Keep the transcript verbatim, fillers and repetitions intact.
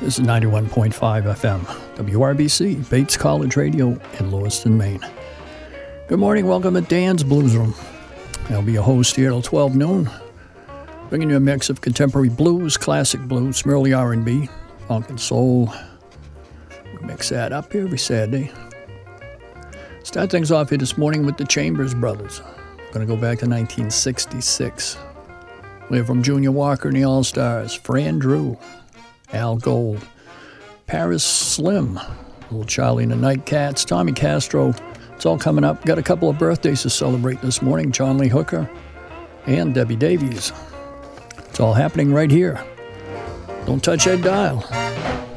This is ninety-one point five F M, W R B C, Bates College Radio in Lewiston, Maine. Good morning, welcome to Dan's Blues Room. I'll be your host here till twelve noon, bringing you a mix of contemporary blues, classic blues, some early R and B, funk and soul. We mix that up here every Saturday. Start things off here this morning with the Chambers Brothers. Going to go back to nineteen sixty-six. We have from Junior Walker and the All-Stars, Fran Drew, Al Gold, Paris Slim, Little Charlie and the Nightcats, Tommy Castro. It's all coming up. Got a couple of birthdays to celebrate this morning, John Lee Hooker and Debbie Davies. It's all happening right here. Don't touch that dial.